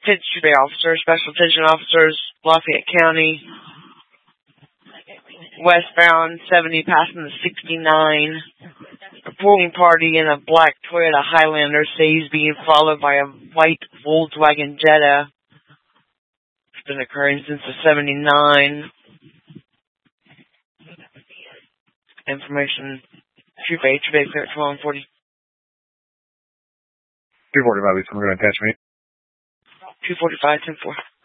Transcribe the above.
52 Bay officers, special attention officers, Lafayette County, westbound 70 passing the 69. A pulling party in a black Toyota Highlander say he's being followed by a white Volkswagen Jetta. It's been occurring since the 79. Information, True Bay, clear at 1240. 245, we're going to attach me. 245, 10-4.